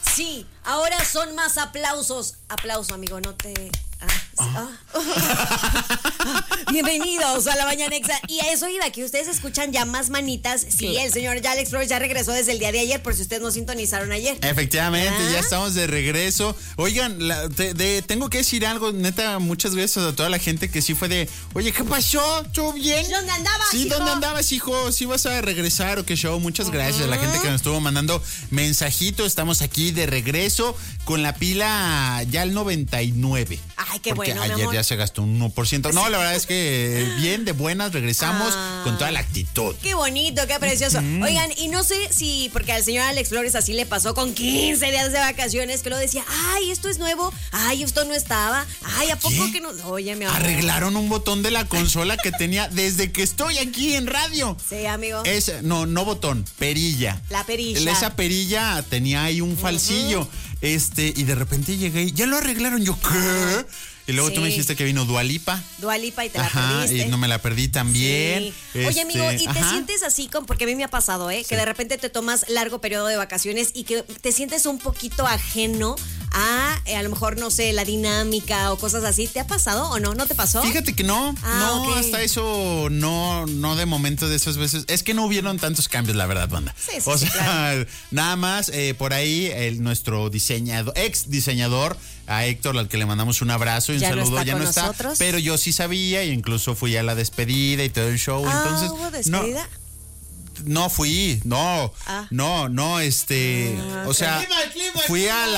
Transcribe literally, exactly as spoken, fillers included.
Sí, ahora son más aplausos. Aplauso, amigo, no te... Ah, ah. Bienvenidos a la Mañana Exa. Y a eso iba, que ustedes escuchan ya más manitas. Sí, sí. El señor Alex Flores ya regresó desde el día de ayer, por si ustedes no sintonizaron ayer. Efectivamente, ¿Ah? ya estamos de regreso. Oigan, la, te, de, tengo que decir algo, neta, muchas veces a toda la gente que sí fue de, oye, ¿qué pasó? ¿Todo bien? ¿Dónde andabas, Sí, hijo? ¿dónde andabas, hijo? ¿Sí vas a regresar o qué show? Muchas uh-huh. gracias a la gente que nos estuvo mandando mensajitos. Estamos aquí de regreso con la pila ya al noventa y nueve. Ay, qué porque bueno, ayer mi amor. ya se gastó un uno por ciento. No, la verdad es que bien, de buenas, regresamos ah, con toda la actitud. Qué bonito, qué precioso. Mm. Oigan, y no sé si, porque al señor Alex Flores así le pasó con quince días de vacaciones, que lo decía, ay, esto es nuevo, ay, esto no estaba, ay, ¿a poco ¿Qué? que no? Oye, mi amor. Arreglaron un botón de la consola que tenía desde que estoy aquí en radio. Sí, amigo. Es, no, no botón, perilla. La perilla. Esa perilla tenía ahí un falsillo. Uh-huh. Este, y de repente llegué y ya lo arreglaron. Yo, ¿qué? Y luego sí. tú me dijiste que vino Dua Lipa. Dua Lipa y te ajá, la perdiste. Y no me la perdí también. Sí. Este, Oye, amigo, ¿y te ajá. sientes así? Con, porque a mí me ha pasado, ¿eh? Sí. Que de repente te tomas largo periodo de vacaciones y que te sientes un poquito ajeno a, eh, a lo mejor, no sé, la dinámica o cosas así. ¿Te ha pasado o no? ¿No te pasó? Fíjate que no. Ah, no, okay. Hasta eso no, no de momento de esas veces. Es que no hubieron tantos cambios, la verdad, banda. Sí, sí, o sí, sea, claro. Nada más, eh, por ahí, el, nuestro diseñador, ex diseñador, a Héctor, al que le mandamos un abrazo y un ya saludo, no ya no está. Nosotros. Pero yo sí sabía, e incluso fui a la despedida y todo el show. Ah, entonces, ¿hubo despedida? No, no fui, no, ah. no, no, este, ah, o sea, clima, clima, fui a la